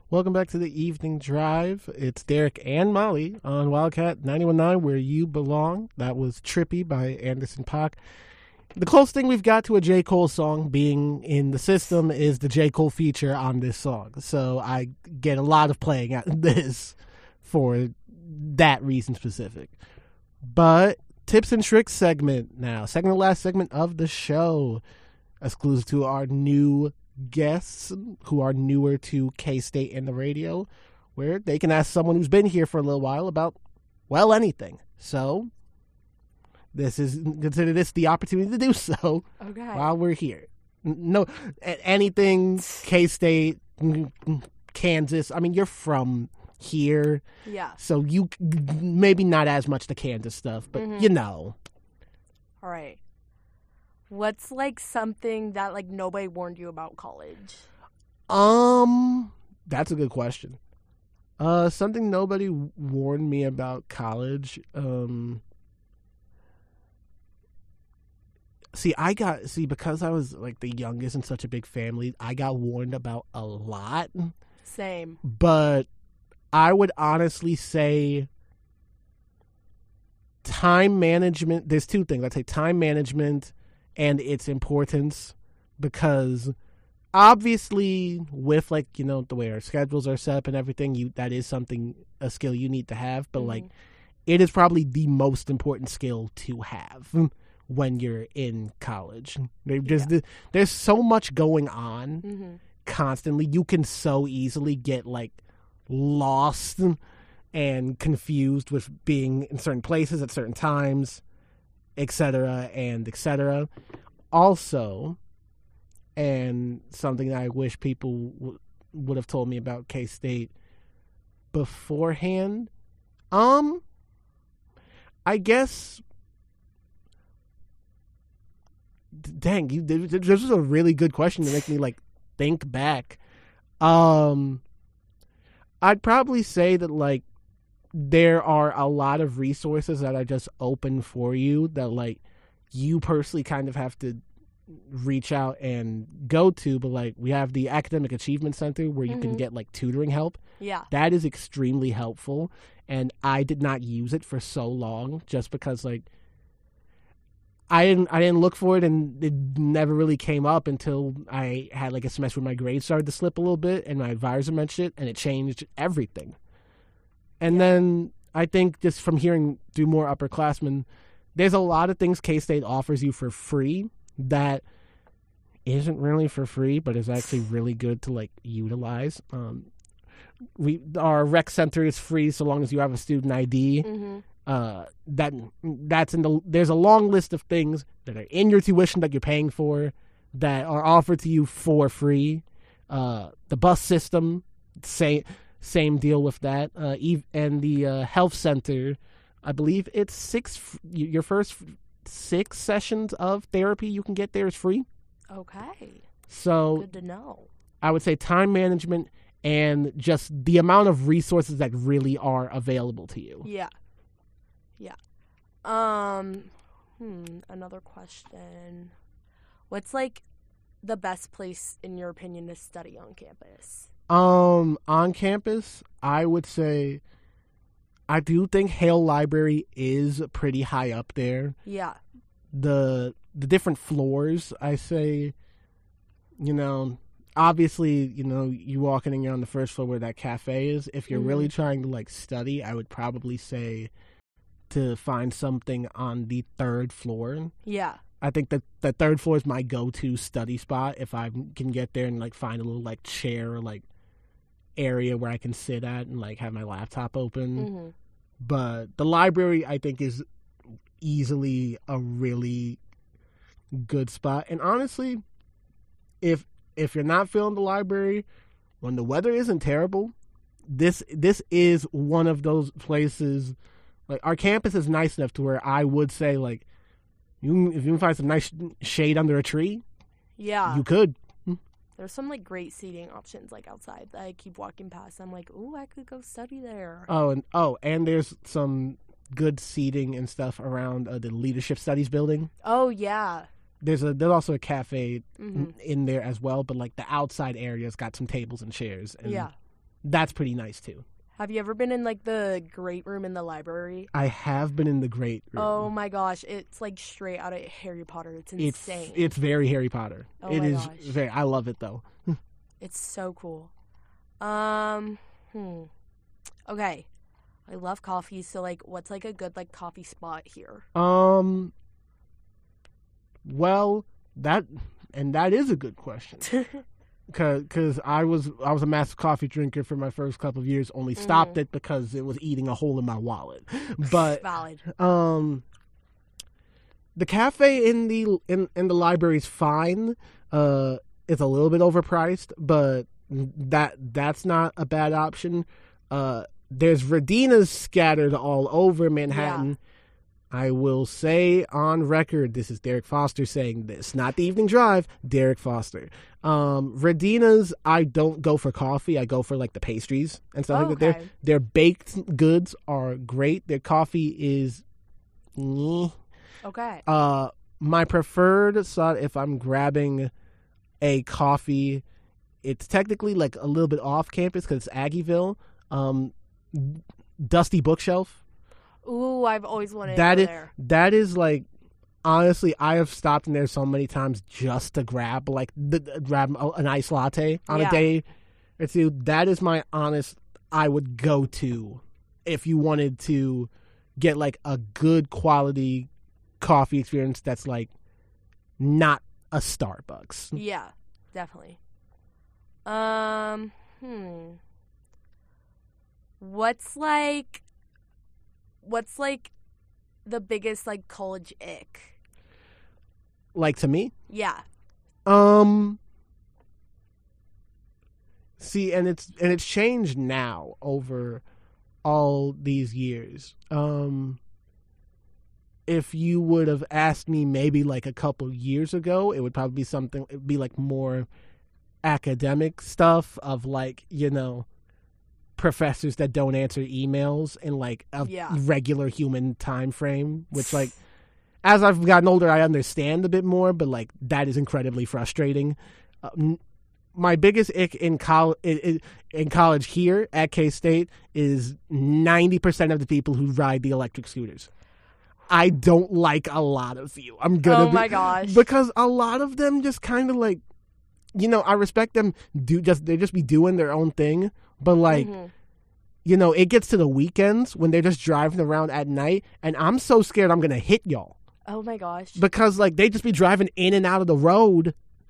Welcome back to the Evening Drive. It's Derek and Molly on Wildcat 91.9, where you belong. That was Trippy by Anderson .Paak. The closest thing we've got to a J. Cole song being in the system is the J. Cole feature on this song. So I get a lot of playing at this for that reason specific. But tips and tricks segment now. Second to last segment of the show. Exclusive to our new guests who are newer to K-State and the radio, where they can ask someone who's been here for a little while about, well, anything. So consider this the opportunity to do so while we're here. No, anything K-State, Kansas. I mean, you're from here. Yeah. So you maybe not as much the Kansas stuff, but you know. All right. What's like something that like nobody warned you about college? That's a good question. Something nobody warned me about college. Because I was like the youngest in such a big family, I got warned about a lot. Same. But I would honestly say time management. There's two things. I'd say time management and its importance, because obviously with like, you know, the way our schedules are set up and everything, that is a skill you need to have, but like it is probably the most important skill to have when you're in college. There's so much going on constantly. You can so easily get like lost and confused with being in certain places at certain times, etc. and etc. Also, and something that I wish people would have told me about K-State beforehand, I guess, dang, this was a really good question to make me like think back. I'd probably say that like there are a lot of resources that are just open for you that like you personally kind of have to reach out and go to, but like we have the Academic Achievement Center where you can get like tutoring help. Yeah. That is extremely helpful, and I did not use it for so long just because like I didn't look for it, and it never really came up until I had like a semester where my grades started to slip a little bit and my advisor mentioned it, and it changed everything. And then I think just from hearing through more upperclassmen, there's a lot of things K-State offers you for free that isn't really for free, but is actually really good to like utilize. Our rec center is free so long as you have a student ID. There's a long list of things that are in your tuition that you're paying for that are offered to you for free. The bus system, same deal with that. And the health center, I believe it's your first 6 sessions of therapy you can get there is free. Okay. So good to know. I would say time management and just the amount of resources that really are available to you. Yeah. Another question. What's like the best place in your opinion to study on campus? On campus, I would say I do think Hale Library is pretty high up there. Yeah. The different floors, I say, you know, obviously, you know, you walking in on the first floor where that cafe is. If you're really trying to like study, I would probably say to find something on the 3rd floor. Yeah. I think that the 3rd floor is my go-to study spot if I can get there and like find a little like chair or like area where I can sit at and like have my laptop open. But the library, I think, is easily a really good spot. And honestly, if you're not feeling the library when the weather isn't terrible, this is one of those places. Like our campus is nice enough to where I would say like if you can find some nice shade under a tree, you could. There's some like great seating options like outside that I keep walking past. I'm like, ooh, I could go study there. And there's some good seating and stuff around the Leadership Studies building. Oh yeah. There's also a cafe in there as well, but like the outside area's got some tables and chairs. And that's pretty nice too. Have you ever been in like the great room in the library? I have been in the great room. Oh my gosh, it's like straight out of Harry Potter. It's insane. It's very Harry Potter. Oh it my is gosh. very. I love it though. It's so cool. Okay. I love coffee, so like what's like a good like coffee spot here? Well, that is a good question. Because I was a massive coffee drinker for my first couple of years. Only stopped it because it was eating a hole in my wallet. But Valid. the cafe in the library is fine. It's a little bit overpriced, but that's not a bad option. There's Radinas scattered all over Manhattan. Yeah. I will say on record, this is Derek Foster saying this, not the Evening Drive, Derek Foster. Radina's, I don't go for coffee. I go for like the pastries and stuff like that. Their baked goods are great. Their coffee is Okay. my preferred spot if I'm grabbing a coffee, it's technically like a little bit off campus because it's Aggieville. Dusty Bookshelf. Ooh, I've always wanted to go there. That is like, honestly, I have stopped in there so many times just to grab an iced latte on a day or two. That is my honest, I would go to if you wanted to get like a good quality coffee experience that's like not a Starbucks. Yeah, definitely. What's like the biggest like college ick? Like to me? Yeah. See, and it's changed now over all these years. If you would have asked me maybe like a couple years ago, it would probably be like more academic stuff of like, professors that don't answer emails in like a regular human time frame, which like as I've gotten older I understand a bit more, but like that is incredibly frustrating. My biggest ick in college here at K-State is 90% of the people who ride the electric scooters. I don't like a lot of you. My gosh. Because a lot of them just kind of like, I respect them. They just be doing their own thing, but like, it gets to the weekends when they're just driving around at night, and I'm so scared I'm gonna hit y'all. Oh my gosh. Because like they just be driving in and out of the road,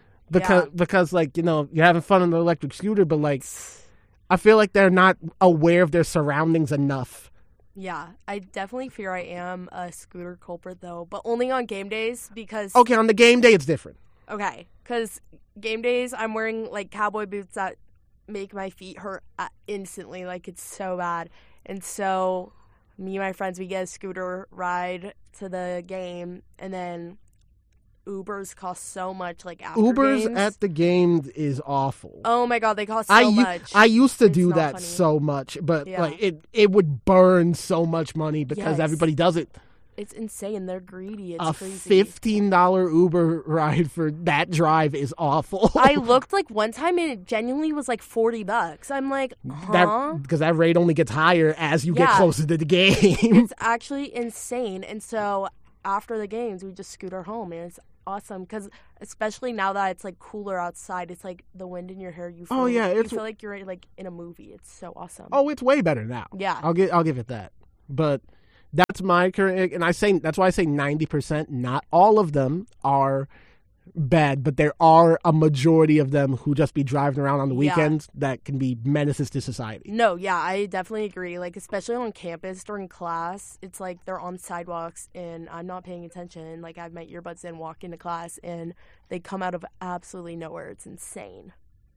because like you're having fun on the electric scooter, but like I feel like they're not aware of their surroundings enough. Yeah, I definitely fear I am a scooter culprit though, but only on game days because... Okay, on the game day it's different. Okay, because game days I'm wearing like cowboy boots that make my feet hurt instantly, like it's so bad. And so me and my friends, we get a scooter ride to the game, and then Ubers cost so much, like after Ubers games. at the game is awful. Oh my god, they cost so much. I used to It's do not that funny. so much, but like it would burn so much money because everybody does it. It's insane. They're greedy. It's a crazy. $15 Uber ride for that drive is awful. I looked like one time and it genuinely was like $40. I'm like, huh? Because that rate only gets higher as you get closer to the game. It's actually insane. And so after the games, we just scooter home, and it's awesome because especially now that it's like cooler outside, it's like the wind in your hair. You feel, you feel like you're like in a movie. It's so awesome. Oh, it's way better now. Yeah, I'll give it that. But that's my current, and that's why I say 90%. Not all of them are bad, but there are a majority of them who just be driving around on the weekends that can be menaces to society. No, yeah, I definitely agree. Like, especially on campus during class, it's like they're on sidewalks and I'm not paying attention. Like, I have my earbuds in, walk into class, and they come out of absolutely nowhere. It's insane.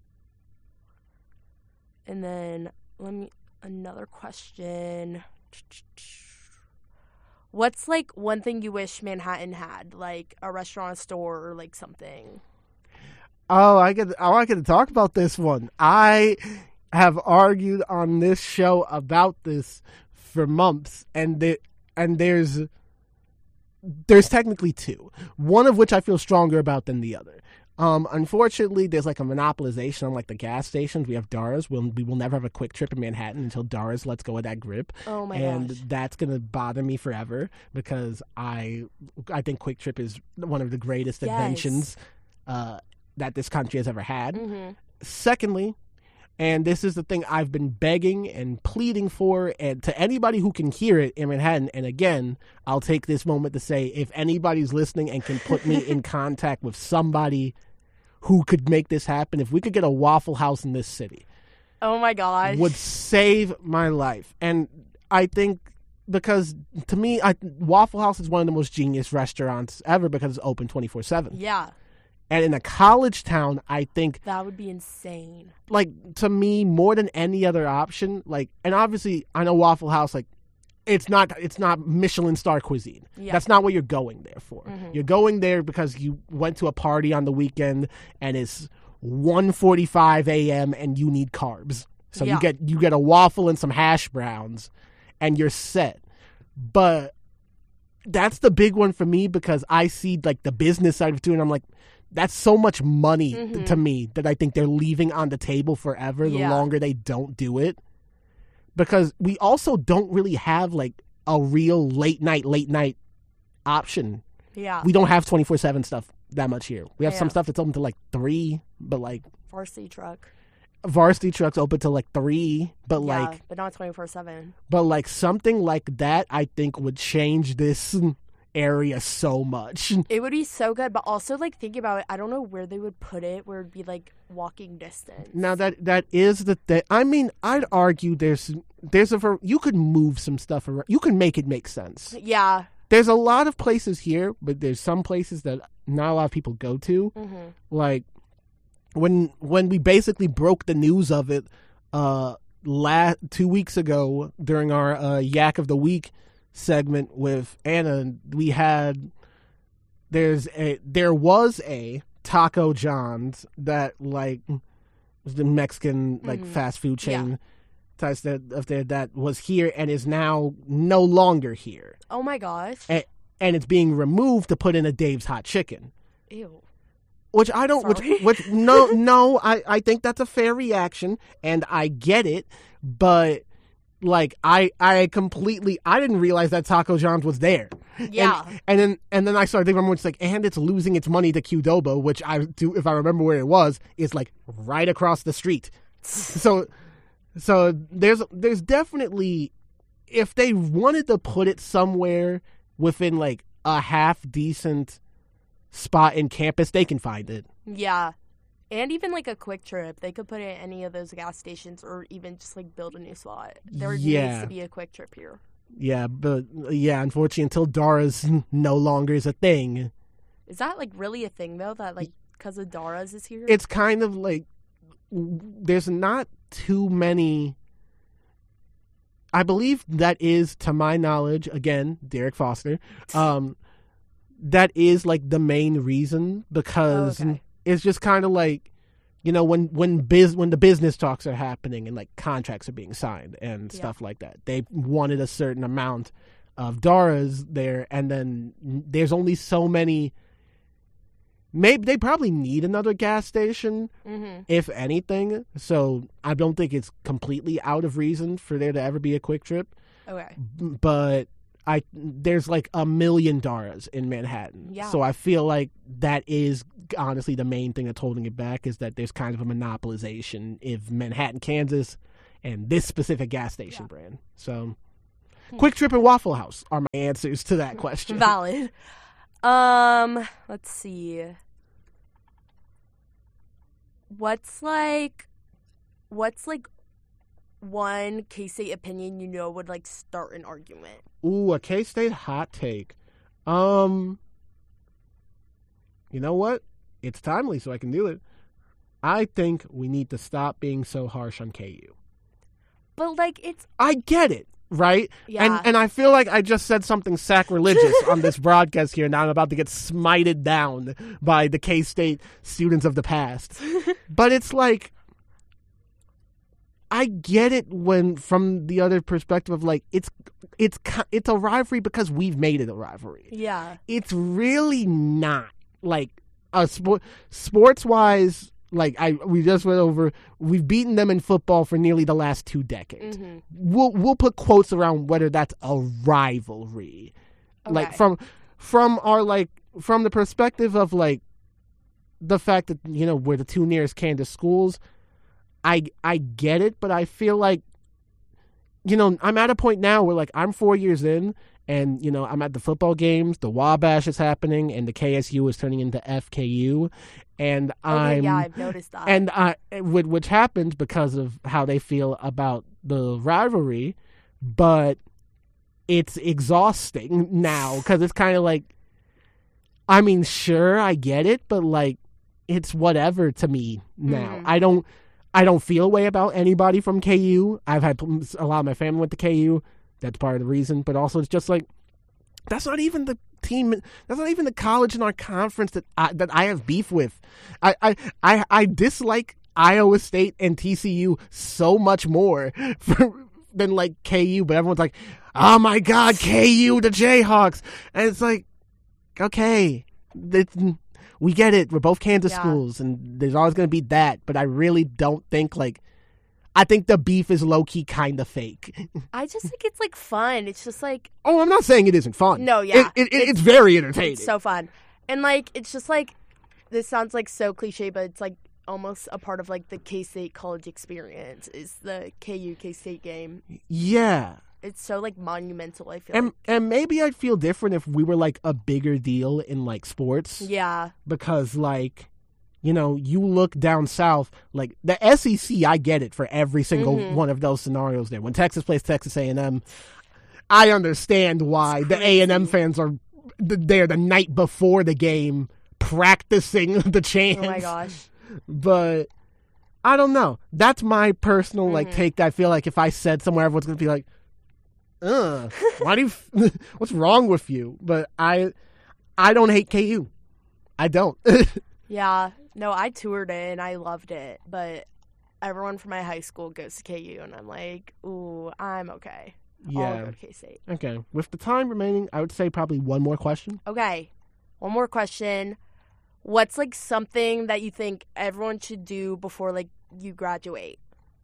And then, another question. What's, like, one thing you wish Manhattan had? Like, a restaurant, a store, or, like, something? Oh, I get to talk about this one. I have argued on this show about this for months, and there's technically two. One of which I feel stronger about than the other. Unfortunately, there's like a monopolization on like the gas stations. We have Dara's. We will never have a Quick Trip in Manhattan until Dara's lets go of that grip. Oh my and gosh. that's gonna bother me forever because I think Quick Trip is one of the greatest Yes. inventions that this country has ever had. Mm-hmm. Secondly, and this is the thing I've been begging and pleading for, and to anybody who can hear it in Manhattan, and again, I'll take this moment to say, if anybody's listening and can put me in contact with somebody who could make this happen, if we could get a Waffle House in this city, Oh my gosh. would save my life. And I think because to me, Waffle House is one of the most genius restaurants ever because it's open 24/7. Yeah, And in a college town, I think, that would be insane. like, to me, more than any other option, like, and obviously I know Waffle House, like, it's not Michelin star cuisine. Yeah. That's not what you're going there for. Mhm. You're going there because you went to a party on the weekend and it's 1:45 a.m. and you need carbs. So Yeah. you get a waffle and some hash browns and you're set. But that's the big one for me because I see like the business side of it too, and I'm like, that's so much money to me that I think they're leaving on the table forever the Yeah. longer they don't do it. Because we also don't really have like a real late night option. Yeah. We don't have 24/7 stuff that much here. We have some Yeah. stuff that's open to like 3, but like Varsity truck. Varsity Truck's open to like 3, but Yeah, like but not 24/7. something like that I think would change this area so much. It would be so good, but also like thinking about it, I don't know where they would put it where it'd be like walking distance. Now that is the thing. I mean, I'd argue you could move some stuff around. You can make it make sense. Yeah. There's a lot of places here, but there's some places that not a lot of people go to. Mm-hmm. Like when we basically broke the news of it 2 weeks ago during our Yak of the Week segment with Anna, we had there was a Taco John's that like was the Mexican like fast food chain types that was here and is now no longer here. Oh my gosh. And it's being removed to put in a Dave's Hot Chicken. Ew. Which I don't, Sorry. which no, I think that's a fair reaction, and I get it, but like I didn't realize that Taco John's was there. Yeah. And then I started thinking, it's like, and it's losing its money to Qdoba, which I do, if I remember where it was, is like right across the street. So there's definitely, if they wanted to put it somewhere within like a half decent spot in campus, they can find it. Yeah. And even like a Quick Trip, they could put it at any of those gas stations or even just like build a new spot. There needs to be a Quick Trip here. Yeah, but yeah, unfortunately, until Dara's no longer is a thing. Is that like really a thing though? That like because of Dara's is here? It's kind of like there's not too many. I believe that is, to my knowledge, again, Derek Foster. That is like the main reason because it's just kind of like, you know, when the business talks are happening and like contracts are being signed and stuff like that, they wanted a certain amount of Dara's there, and then there's only so many. Maybe they probably need another gas station, if anything. So I don't think it's completely out of reason for there to ever be a Quick Trip. Okay. But there's like 1 million Dara's in Manhattan. Yeah. So I feel like that is honestly the main thing that's holding it back, is that there's kind of a monopolization of Manhattan, Kansas, and this specific gas station brand. So Quick Trip and Waffle House are my answers to that question. Valid. Let's see. What's like one K-State opinion you know would like start an argument? Ooh, a K-State hot take. You know what? It's timely, so I can do it. I think we need to stop being so harsh on KU. But like I get it, right? Yeah. And I feel like I just said something sacrilegious on this broadcast here. Now I'm about to get smited down by the K-State students of the past. But it's like, I get it when from the other perspective of like it's a rivalry because we've made it a rivalry. Yeah. It's really not like sports wise, like we just went over, we've beaten them in football for nearly the last 2 decades. Mm-hmm. We'll put quotes around whether that's a rivalry, like from the perspective of like the fact that we're the 2 nearest Kansas schools. I get it, but I feel like I'm at a point now where like I'm 4 years in. And, I'm at the football games, the Wabash is happening, and the KSU is turning into FKU. And I've noticed that. And which happens because of how they feel about the rivalry, but it's exhausting now because it's kind of like, I mean, sure, I get it, but like, it's whatever to me now. Mm-hmm. I don't feel a way about anybody from KU. I've had a lot of my family went to KU. That's part of the reason, but also it's just like that's not even the team. That's not even the college in our conference that I have beef with. I dislike Iowa State and TCU so much more than like KU, but everyone's like, "Oh my God, KU, the Jayhawks," and it's like, okay, we get it. We're both Kansas schools, and there's always going to be that. But I really don't think like. I think the beef is low-key kind of fake. I just think it's, like, fun. It's just, like... Oh, I'm not saying it isn't fun. No, yeah. It's very entertaining. It's so fun. And, like, it's just, like... This sounds, like, so cliche, but it's, like, almost a part of, like, the K-State college experience is the KU K-State game. Yeah. It's so, like, monumental, I feel like. And maybe I'd feel different if we were, like, a bigger deal in, like, sports. Yeah. Because, like... you look down south, like the SEC, I get it for every single one of those scenarios there. When Texas plays Texas A&M, I understand why the A&M fans are there the night before the game practicing the chants. Oh my gosh. But I don't know. That's my personal like take. I feel like if I said somewhere, everyone's going to be like, why do you, what's wrong with you? But I don't hate KU. I don't. Yeah. No, I toured it and I loved it, but everyone from my high school goes to KU, and I'm like, ooh, I'm okay. Yeah. I'll go to K-State. Okay. With the time remaining, I would say probably one more question. Okay. One more question. What's, like, something that you think everyone should do before, like, you graduate?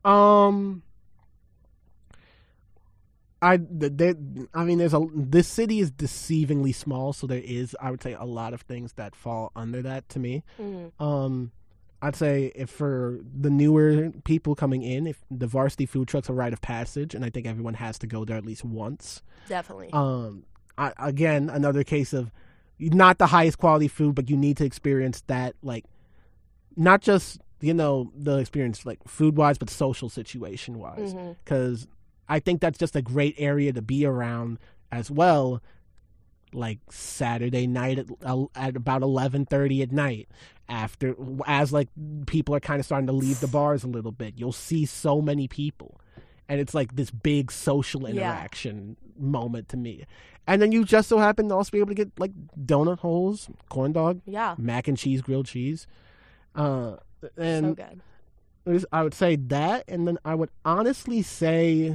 This city is deceivingly small, so there is, I would say, a lot of things that fall under that to me. Mm-hmm. I'd say if for the newer people coming in, if the varsity food truck's a rite of passage, and I think everyone has to go there at least once. Definitely. Again, another case of not the highest quality food, but you need to experience that, like, not just, the experience, like, food-wise, but social situation-wise. Because I think that's just a great area to be around as well, like Saturday night at about 11:30 at night, as like people are kind of starting to leave the bars a little bit. You'll see so many people, and it's like this big social interaction moment to me. And then you just so happen to also be able to get like donut holes, corn dog, mac and cheese, grilled cheese, and so good. I would say that, and then I would honestly say,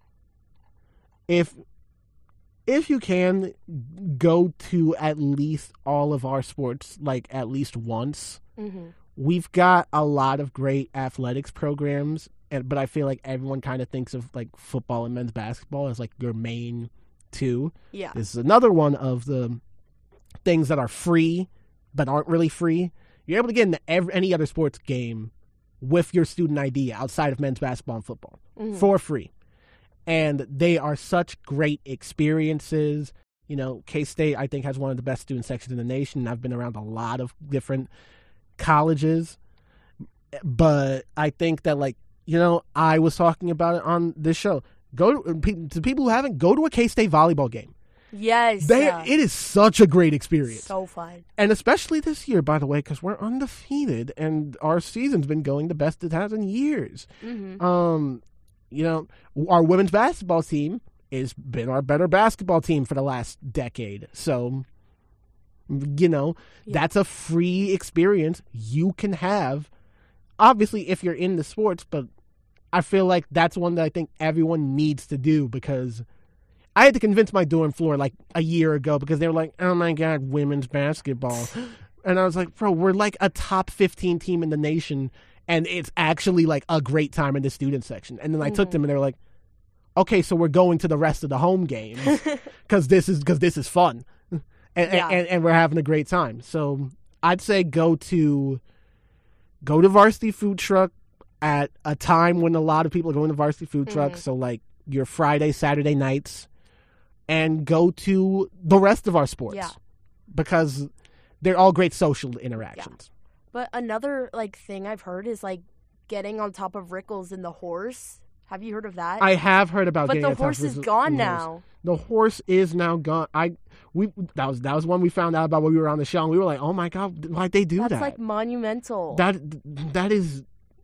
if you can, go to at least all of our sports, like at least once. Mm-hmm. We've got a lot of great athletics programs, but I feel like everyone kind of thinks of like football and men's basketball as like your main two. Yeah. This is another one of the things that are free but aren't really free. You're able to get into any other sports game with your student ID outside of men's basketball and football for free. And they are such great experiences. K-State, I think, has one of the best student sections in the nation. I've been around a lot of different colleges. But I think that, like, I was talking about it on this show. To people who haven't, go to a K-State volleyball game. Yes. It is such a great experience. So fun. And especially this year, by the way, because we're undefeated and our season's been going the best it has in years. Mm-hmm. Our women's basketball team has been our better basketball team for the last decade. So, that's a free experience you can have. Obviously, if you're in the sports, but I feel like that's one that I think everyone needs to do, because I had to convince my dorm floor like a year ago because they were like, oh my God, women's basketball. And I was like, bro, we're like a top 15 team in the nation, and it's actually like a great time in the student section. And then I took them, and they were like, okay, so we're going to the rest of the home games because this is fun, and we're having a great time. So I'd say go to Varsity Food Truck at a time when a lot of people are going to Varsity Food Truck. So like your Friday, Saturday nights, and go to the rest of our sports because they're all great social interactions. But another like thing I've heard is like getting on top of Rickles in the horse. Have you heard of that? I have heard about getting on top of But the horse is gone now. The horse is now gone. That was one we found out about when we were on the show, and we were like, oh my God, why'd they do that? That's like monumental. That is...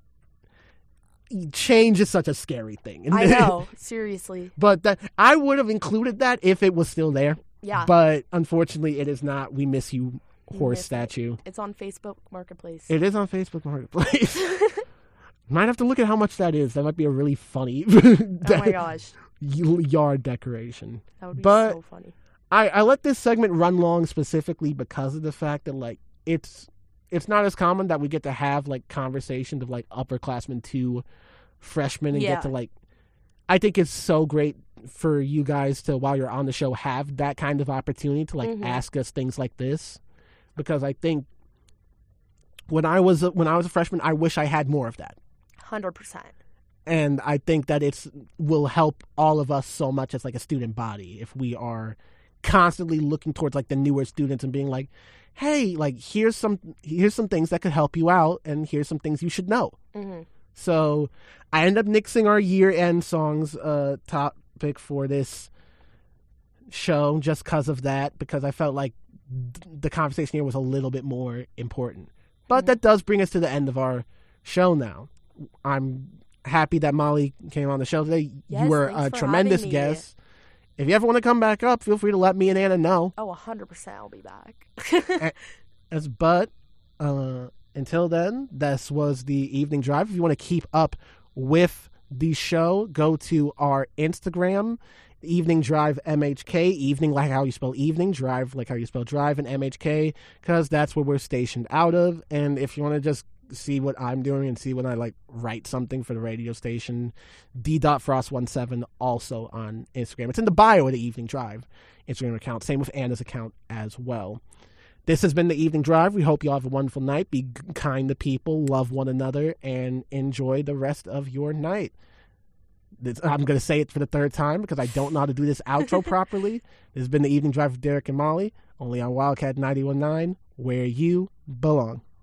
Change is such a scary thing. I know, seriously. But I would have included that if it was still there. Yeah. But unfortunately, it is not. We miss you, horse statue. It's on Facebook Marketplace. It is on Facebook Marketplace. Might have to look at how much that is. That might be a really funny oh my gosh. yard decoration. That would be so funny. I let this segment run long specifically because of the fact that like it's not as common that we get to have like conversations of like upperclassmen to freshmen and get to like, I think it's so great for you guys to, while you're on the show, have that kind of opportunity to like ask us things like this, because I think when I was a freshman, I wish I had more of that. 100%. And I think that will help all of us so much as like a student body if we are constantly looking towards like the newer students and being like, hey, like here's some things that could help you out, and here's some things you should know. So I ended up nixing our year-end songs topic for this show just because of that, because I felt like the conversation here was a little bit more important. But that does bring us to the end of our show now. I'm happy that Molly came on the show today. Yes, you were a tremendous guest. If you ever want to come back up, feel free to let me and Anna know. Oh, 100% I'll be back. But until then, this was the Evening Drive. If you want to keep up with the show, go to our Instagram, Evening Drive MHK, evening like how you spell evening, drive like how you spell drive, and MHK, because that's where we're stationed out of. And if you want to just see what I'm doing and see when I like write something for the radio station, d.frost17 also on Instagram. It's in the bio of the Evening Drive Instagram account. Same with Anna's account as well. This has been the Evening Drive. We hope you all have a wonderful night. Be kind to people, love one another, and enjoy the rest of your night. I'm going to say it for the third time because I don't know how to do this outro properly. This has been the Evening Drive with Derek and Molly, only on Wildcat 91.9, where you belong.